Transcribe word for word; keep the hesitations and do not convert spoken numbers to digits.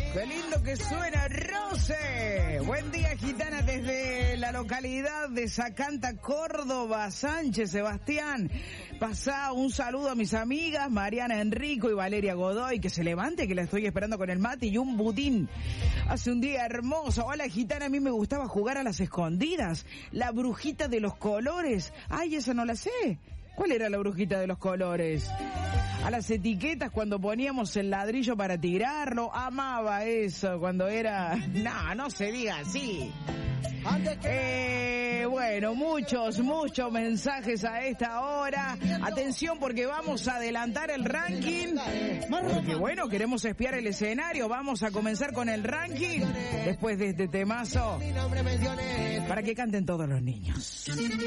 Qué lindo que suena, Rose. Buen día, gitana, desde la localidad de Zacanta, Córdoba. Sánchez Sebastián, pasá un saludo a mis amigas Mariana Enrico y Valeria Godoy, que se levante, que la estoy esperando con el mate y un budín. Hace un día hermoso. Hola, gitana, a mí me gustaba jugar a las escondidas. La brujita de los colores. Ay, esa no la sé. ¿Cuál era la brujita de los colores? A las etiquetas cuando poníamos el ladrillo para tirarlo. Amaba eso cuando era... No, no se diga así. Eh, bueno, muchos, muchos mensajes a esta hora. Atención porque vamos a adelantar el ranking. Porque bueno, queremos espiar el escenario. Vamos a comenzar con el ranking después de este temazo. Para que canten todos los niños.